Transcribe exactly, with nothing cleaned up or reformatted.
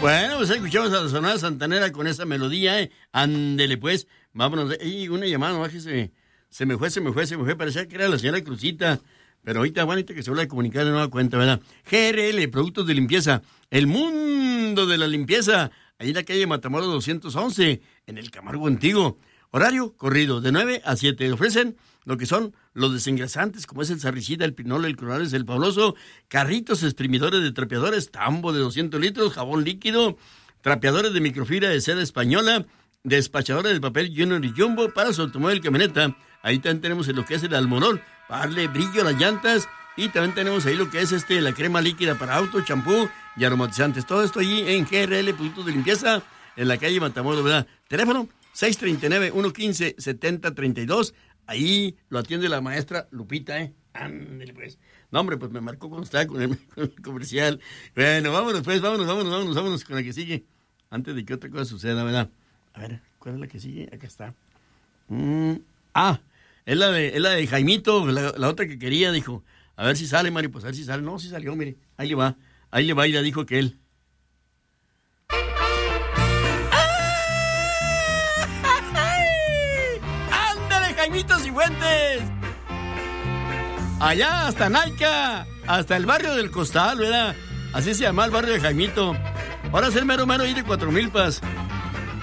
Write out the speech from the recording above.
Bueno, pues escuchamos a la Sonora Santanera con esa melodía, ¿eh? Ándele, pues. Vámonos. Ey, una llamada, no, que se, se me fue, se me fue, se me fue. Parecía que era la señora Cruzita. Pero ahorita, bueno, ahorita que se vuelve a comunicar de nueva cuenta, ¿verdad? G R L, Productos de Limpieza. El mundo de la limpieza. Ahí en la calle Matamoros doscientos once, en el Camargo Antiguo. Horario corrido, de nueve a siete. Ofrecen lo que son los desengrasantes, como es el sarricida, el pinol, el clorales, el pauloso, carritos exprimidores de trapeadores, tambo de doscientos litros, jabón líquido, trapeadores de microfibra de seda española, despachadores de papel Junior y Jumbo para su automóvil camioneta. Ahí también tenemos lo que es el almorol, para darle brillo a las llantas. Y también tenemos ahí lo que es este la crema líquida para auto, champú y aromatizantes. Todo esto allí en G R L, Productos de Limpieza, en la calle Matamoros, ¿verdad? Teléfono seis tres nueve, uno uno cinco, siete cero tres dos. Ahí lo atiende la maestra Lupita, ¿eh? Ándale, pues. No, hombre, pues me marcó cuando estaba con el, con el comercial. Bueno, vámonos, pues, vámonos, vámonos, vámonos, vámonos con la que sigue. Antes de que otra cosa suceda, ¿verdad? A ver, ¿cuál es la que sigue? Acá está. Mm, ah, es la de, es la de Jaimito, la, la otra que quería, dijo. A ver si sale, Mari, pues a ver si sale. No, si salió, mire. Ahí le va, ahí le va, y ya dijo que él. Jaimito Cifuentes, allá hasta Naica, hasta el barrio del Costal, ¿verdad? Así se llama el barrio de Jaimito. Ahora es el mero mero ahí de Cuatro Milpas.